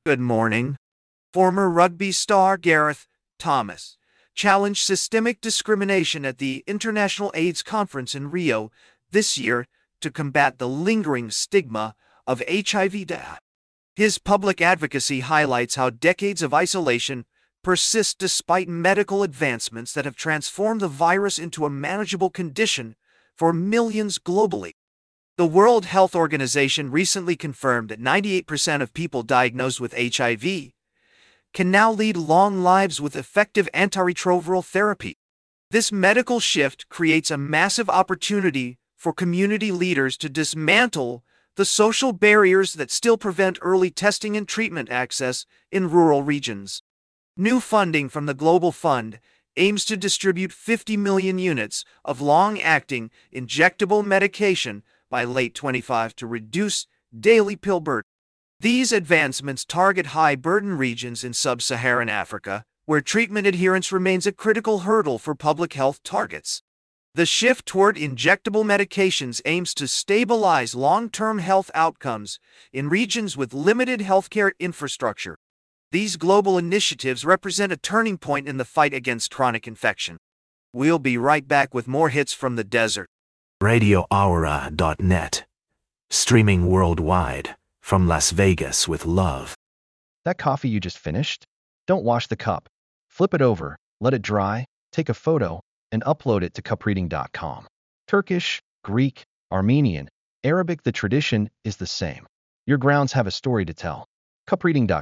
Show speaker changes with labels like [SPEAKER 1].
[SPEAKER 1] Good morning. Former rugby star Gareth Thomas challenged systemic discrimination at the International AIDS Conference in Rio this year to combat the lingering stigma of HIV death. His public advocacy highlights how decades of isolation persist despite medical advancements that have transformed the virus into a manageable condition for millions globally. The World Health Organization recently confirmed that 98% of people diagnosed with HIV can now lead long lives with effective antiretroviral therapy. This medical shift creates a massive opportunity for community leaders to dismantle the social barriers that still prevent early testing and treatment access in rural regions. New funding from the Global Fund aims to distribute 50 million units of long-acting injectable medication by late 25 to reduce daily pill burden. These advancements target high-burden regions in sub-Saharan Africa, where treatment adherence remains a critical hurdle for public health targets. The shift toward injectable medications aims to stabilize long-term health outcomes in regions with limited healthcare infrastructure. These global initiatives represent a turning point in the fight against chronic infection. We'll be right back with more hits from the desert.
[SPEAKER 2] RadioAura.net. Streaming worldwide from Las Vegas with love.
[SPEAKER 3] That coffee you just finished? Don't wash the cup. Flip it over, let it dry, take a photo, and upload it to cupreading.com. Turkish, Greek, Armenian, Arabic, the tradition is the same. Your grounds have a story to tell. Cupreading.com